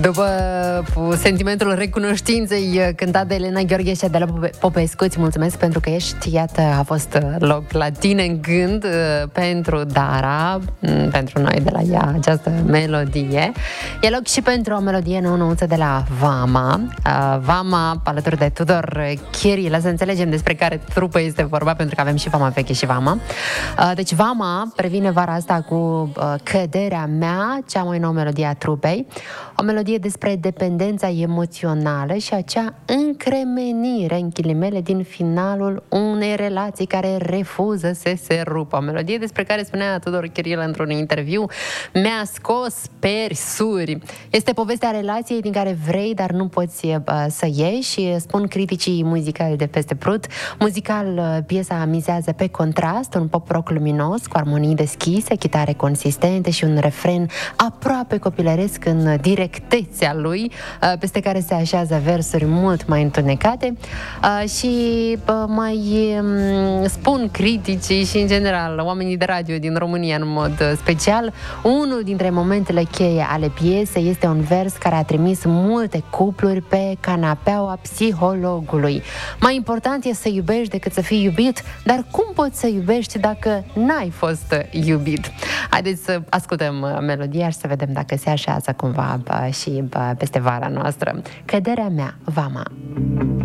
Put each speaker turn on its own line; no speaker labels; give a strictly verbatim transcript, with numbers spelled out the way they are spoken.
După sentimentul recunoștinței cântat de Elena Gheorghe și de la Popescu, îți mulțumesc pentru că ești, iată, a fost loc la tine în gând pentru Dara, pentru noi de la ea această melodie. E loc și pentru o melodie nouă-nouță de la Vama. Vama, alături de Tudor Chirilă, să înțelegem despre care trupă este vorba, pentru că avem și Vama veche și Vama. Deci Vama previne vara asta cu Căderea mea, cea mai nouă melodie a trupei. O melodie despre dependența emoțională și acea încremenire în ghilimele din finalul unei relații care refuză să se rupă. O melodie despre care spunea Tudor Chirilă într-un interviu: mi-a scos persuri. Este povestea relației din care vrei, dar nu poți uh, să ieși. Spun criticii muzicali de peste Prut. Muzical, piesa mizează pe contrast, un pop rock luminos cu armonii deschise, chitare consistente și un refren aproape copilăresc în directețea lui, peste care se așează versuri mult mai întunecate și mai spun criticii și în general oamenii de radio din România în mod special, unul dintre momentele cheie ale piesei este un vers care a trimis multe cupluri pe canapeaua psihologului. Mai important e să iubești decât să fii iubit, dar cum poți să iubești dacă n-ai fost iubit? Haideți să ascultăm melodia și să vedem dacă se așează cumva bă, și bă, peste vara noastră. Căderea mea, Vama.